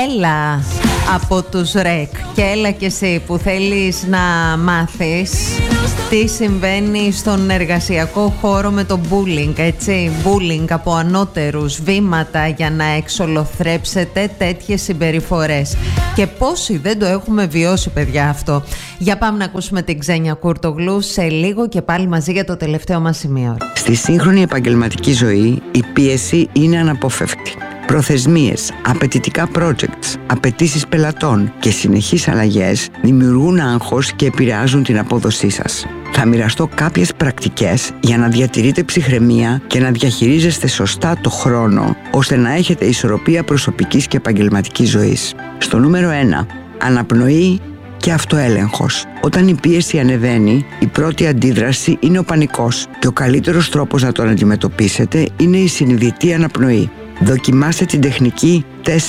Έλα από τους ΡΕΚ και έλα και εσύ που θέλεις να μάθεις τι συμβαίνει στον εργασιακό χώρο με το bullying, έτσι, bullying από ανώτερους, βήματα για να εξολοθρέψετε τέτοιες συμπεριφορές. Και πόσοι δεν το έχουμε βιώσει, παιδιά, αυτό. Για πάμε να ακούσουμε την Ξένια Κουρτογλού σε λίγο και πάλι μαζί για το τελευταίο μας σημείο. Στη σύγχρονη επαγγελματική ζωή η πίεση είναι αναπόφευκτη. Προθεσμίες, απαιτητικά projects, απαιτήσεις πελατών και συνεχείς αλλαγές δημιουργούν άγχος και επηρεάζουν την απόδοσή σας. Θα μοιραστώ κάποιες πρακτικές για να διατηρείτε ψυχραιμία και να διαχειρίζεστε σωστά το χρόνο, ώστε να έχετε ισορροπία προσωπικής και επαγγελματικής ζωής. Στο νούμερο 1, αναπνοή και αυτοέλεγχος. Όταν η πίεση ανεβαίνει, η πρώτη αντίδραση είναι ο πανικός και ο καλύτερος τρόπος να τον αντιμετωπίσετε είναι η συνειδητή αναπνοή. Δοκιμάστε την τεχνική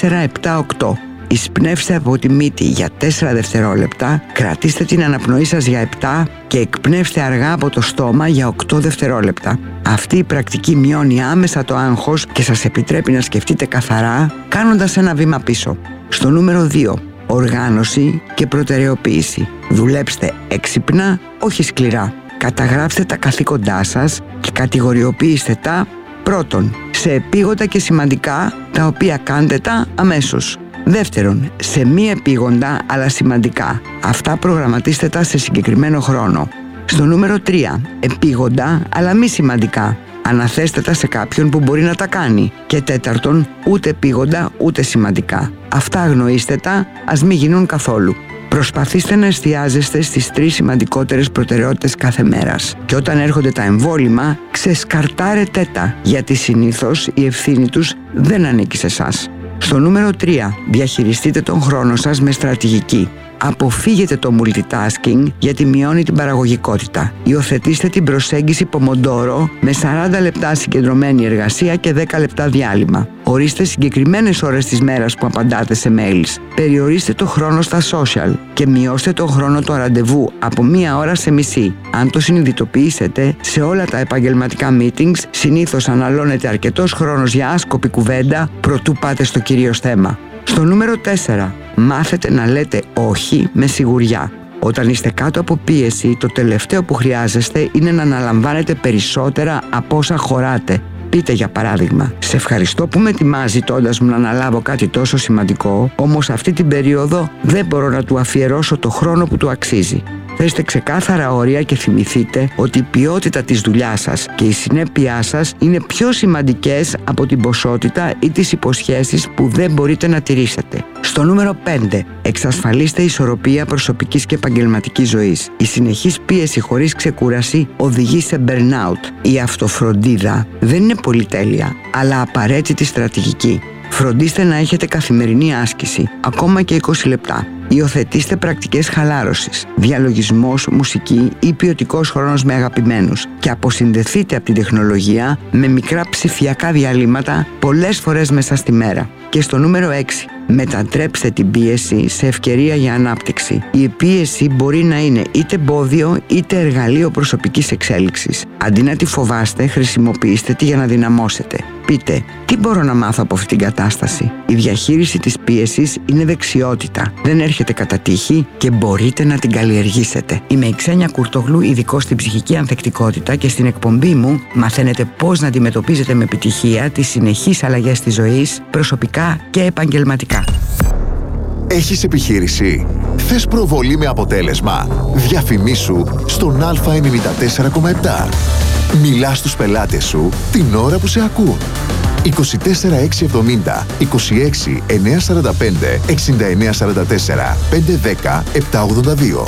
4-7-8. Εισπνεύστε από τη μύτη για 4 δευτερόλεπτα, κρατήστε την αναπνοή σας για 7 και εκπνεύστε αργά από το στόμα για 8 δευτερόλεπτα. Αυτή η πρακτική μειώνει άμεσα το άγχος και σας επιτρέπει να σκεφτείτε καθαρά, κάνοντας ένα βήμα πίσω. Στο νούμερο 2, οργάνωση και προτεραιοποίηση. Δουλέψτε έξυπνα, όχι σκληρά. Καταγράψτε τα καθήκοντά σας και κατηγοριοποιήστε τα πρώτον, σε επίγοντα και σημαντικά, τα οποία κάντε τα αμέσως. Δεύτερον, σε μη επίγοντα αλλά σημαντικά. Αυτά προγραμματίστε τα σε συγκεκριμένο χρόνο. Στο νούμερο 3, επίγοντα αλλά μη σημαντικά. Αναθέστε τα σε κάποιον που μπορεί να τα κάνει. Και τέταρτον, ούτε επίγοντα ούτε σημαντικά. Αυτά αγνοήστε τα, ας μην γίνουν καθόλου. Προσπαθήστε να εστιάζεστε στις 3 σημαντικότερες προτεραιότητες κάθε μέρας. Και όταν έρχονται τα εμβόλυμα, ξεσκαρτάρετε τα, γιατί συνήθως η ευθύνη τους δεν ανήκει σε εσάς. Στο νούμερο 3, διαχειριστείτε τον χρόνο σας με στρατηγική. Αποφύγετε το multitasking γιατί μειώνει την παραγωγικότητα. Υιοθετήστε την προσέγγιση Pomodoro με 40 λεπτά συγκεντρωμένη εργασία και 10 λεπτά διάλειμμα. Ορίστε συγκεκριμένες ώρες της μέρας που απαντάτε σε mails. Περιορίστε το χρόνο στα social και μειώστε τον χρόνο του ραντεβού από 1 ώρα σε μισή. Αν το συνειδητοποιήσετε, σε όλα τα επαγγελματικά meetings συνήθως αναλώνεται αρκετός χρόνος για άσκοπη κουβέντα προτού πάτε στο κυρίως θέμα. Στο νούμερο 4, μάθετε να λέτε όχι με σιγουριά. Όταν είστε κάτω από πίεση, το τελευταίο που χρειάζεστε είναι να αναλαμβάνετε περισσότερα από όσα χωράτε. Πείτε για παράδειγμα, σε ευχαριστώ που με ετοιμάζει ζητώντας μου να αναλάβω κάτι τόσο σημαντικό, όμως αυτή την περίοδο δεν μπορώ να του αφιερώσω το χρόνο που του αξίζει. Θέστε ξεκάθαρα όρια και θυμηθείτε ότι η ποιότητα της δουλειάς σας και η συνέπειά σας είναι πιο σημαντικές από την ποσότητα ή τις υποσχέσεις που δεν μπορείτε να τηρήσετε. Στο νούμερο 5, εξασφαλίστε ισορροπία προσωπικής και επαγγελματικής ζωής. Η συνεχής πίεση χωρίς ξεκούραση οδηγεί σε burnout. Η αυτοφροντίδα δεν είναι πολυτέλεια, αλλά απαραίτητη στρατηγική. Φροντίστε να έχετε καθημερινή άσκηση, ακόμα και 20 λεπτά. Υιοθετήστε πρακτικές χαλάρωσης, διαλογισμός, μουσική ή ποιοτικός χρόνος με αγαπημένους και αποσυνδεθείτε από την τεχνολογία με μικρά ψηφιακά διαλύματα πολλές φορές μέσα στη μέρα. Και στο νούμερο 6, μετατρέψτε την πίεση σε ευκαιρία για ανάπτυξη. Η πίεση μπορεί να είναι είτε εμπόδιο είτε εργαλείο προσωπικής εξέλιξης. Αντί να τη φοβάστε, χρησιμοποιήστε τη για να δυναμώσετε. Πείτε, τι μπορώ να μάθω από αυτή την κατάσταση. Η διαχείριση της πίεσης είναι δεξιότητα. Δεν έρχεται κατά τύχη και μπορείτε να την καλλιεργήσετε. Είμαι η Ξένια Κουρτογλού, ειδικός στην ψυχική ανθεκτικότητα και στην εκπομπή μου μαθαίνετε πώς να αντιμετωπίζετε με επιτυχία τις συνεχείς αλλαγές της ζωής, προσωπικά και επαγγελματικά. Έχεις επιχείρηση? Θες προβολή με αποτέλεσμα? Διαφημίσου στον Α94,7. Μιλάς στους πελάτες σου την ώρα που σε ακούν. 24670 26 945 6944 510 782.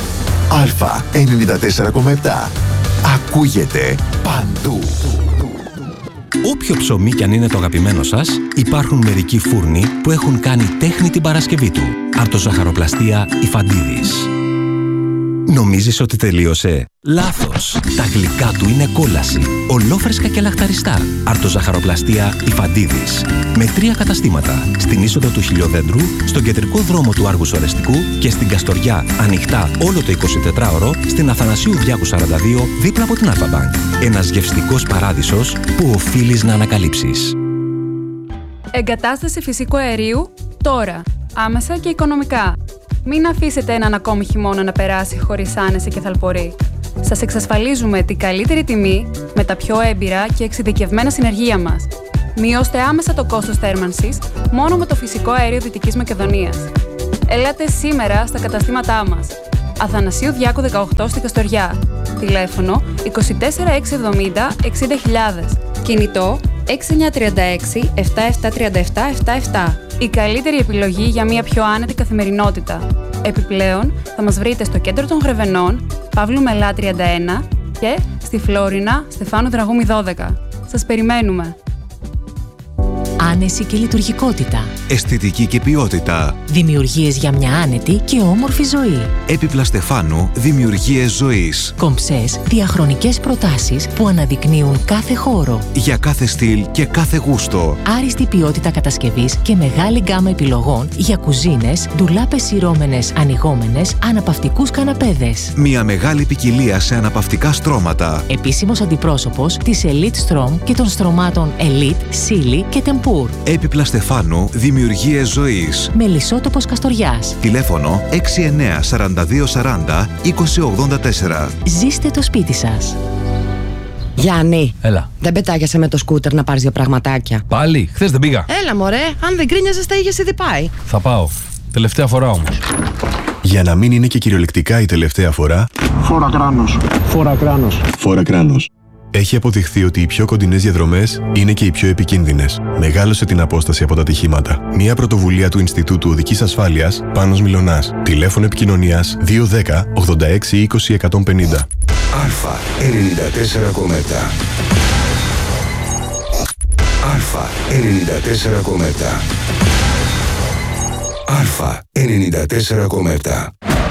Α94,7. Ακούγεται παντού. Όποιο ψωμί κι αν είναι το αγαπημένο σας, υπάρχουν μερικοί φούρνοι που έχουν κάνει τέχνη την Παρασκευή του. Αρτοζαχαροπλαστεία Ιφαντίδης. Νομίζεις ότι τελείωσε? Λάθος! Τα γλυκά του είναι κόλαση. Ολόφρεσκα και λαχταριστά. Αρτοζαχαροπλαστεία Ιφαντίδης. Με 3 καταστήματα. Στην είσοδο του Χιλιοδέντρου, στον κεντρικό δρόμο του Άργους Ορεστικού και στην Καστοριά, ανοιχτά όλο το 24ωρο, στην Αθανασίου Διάκου 42, δίπλα από την Αλφα-Μπανκ. Ένας γευστικός παράδεισος που οφείλεις να ανακαλύψεις. Εγκατάσταση φυσικού αερίου τώρα. άμεσα και οικονομικά. Μην αφήσετε έναν ακόμη χειμώνα να περάσει χωρίς άνεση και θαλπορή. Σας εξασφαλίζουμε την καλύτερη τιμή με τα πιο έμπειρα και εξειδικευμένα συνεργεία μας. Μειώστε άμεσα το κόστος θέρμανσης μόνο με το φυσικό αέριο Δυτικής Μακεδονίας. Ελάτε σήμερα στα καταστήματά μας. Αθανασίου Διάκου 18 στη Καστοριά. Τηλέφωνο 24670 60.000. Κινητό 6936 7737 77. Η καλύτερη επιλογή για μια πιο άνετη καθημερινότητα. Επιπλέον, θα μας βρείτε στο κέντρο των Γρεβενών, Παύλου Μελά 31 και στη Φλόρινα, Στεφάνου Δραγούμη 12. Σας περιμένουμε! Άνεση και λειτουργικότητα. Αισθητική και ποιότητα. Δημιουργίες για μια άνετη και όμορφη ζωή. Έπιπλα Στεφάνου, δημιουργίες ζωής. Κομψές, διαχρονικές προτάσεις που αναδεικνύουν κάθε χώρο. Για κάθε στυλ και κάθε γούστο. Άριστη ποιότητα κατασκευής και μεγάλη γκάμα επιλογών για κουζίνες, ντουλάπες σειρώμενες, ανοιγόμενες, αναπαυτικούς καναπέδες. Μια μεγάλη ποικιλία σε αναπαυτικά στρώματα. Επίσημος αντιπρόσωπος της Elite Strom και των στρωμάτων Elite, Silly και Tempur. Έπιπλα Στεφάνου, δημιουργίες ζωής. Μελισσότοπος Καστοριάς. Τηλέφωνο 69 42 40 20 84. Ζήστε το σπίτι σας. Γιάννη, έλα. Δεν πετάγεσαι με το σκούτερ να πάρεις δύο πραγματάκια? Πάλι, χθες δεν πήγα. Έλα μωρέ, αν δεν γκρίνιαζες τα είχες ήδη πάει. Θα πάω. Τελευταία φορά όμως. Για να μην είναι και κυριολεκτικά η τελευταία φορά, φόρα κράνος. Φόρα κράνος. Φόρα κράνος. Έχει αποδειχθεί ότι οι πιο κοντινές διαδρομές είναι και οι πιο επικίνδυνες. Μεγάλωσε την απόσταση από τα ατυχήματα. Μια πρωτοβουλία του Ινστιτούτου Οδικής Ασφάλειας, Πάνος Μιλωνάς. Τηλέφωνο επικοινωνίας 210 86 20 150. Αλφα 94,7. Αλφα 94,7. Αλφα 94,7.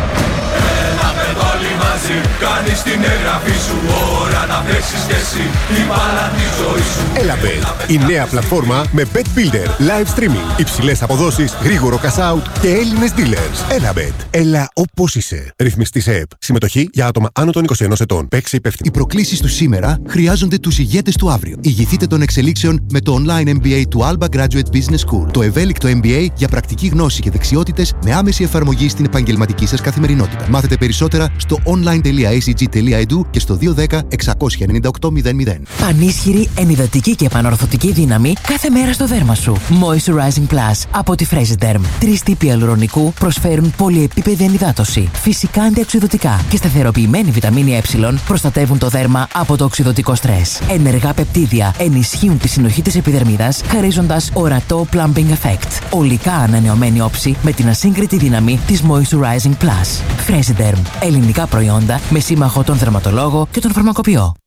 Κάνεις την εγγραφή σου, ώρα να παίξεις και εσύ την μπάλα τη ζωή σου. Elabet, η νέα πλατφόρμα με Bet Builder, live streaming, υψηλές αποδόσεις, γρήγορο cash out και Έλληνες dealers. Elabet, έλα όπως είσαι. Ρυθμιστής ΕΕΠ. Συμμετοχή για άτομα άνω των 21 ετών. Παίξε υπεύθυνα. Οι προκλήσεις του σήμερα χρειάζονται τους ηγέτες του αύριο. Ηγηθείτε των εξελίξεων με το online MBA του Alba Graduate Business School. Το ευέλικτο MBA για πρακτική γνώση και δεξιότητες με άμεση εφαρμογή στην επαγγελματική σας καθημερινότητα. Μάθετε περισσότερα στο online.acg.edu και στο 210 698 00. Πανίσχυρη, ενυδατική και επανορθωτική δύναμη κάθε μέρα στο δέρμα σου. Moisturizing Plus από τη Fresiderm. 3 τύποι αλουρονικού προσφέρουν πολυεπίπεδη ενυδάτωση, φυσικά αντιοξειδωτικά και σταθεροποιημένη βιταμίνη Ε προστατεύουν το δέρμα από το οξειδωτικό στρες. Ενεργά πεπτίδια ενισχύουν τη συνοχή της επιδερμίδας, χαρίζοντας ορατό plumping effect. Ολικά ανανεωμένη όψη με την ασύγκριτη δύναμη της Moisturizing Plus. Fresiderm. Ελληνικά προϊόντα με σύμμαχο τον δερματολόγο και τον φαρμακοποιό.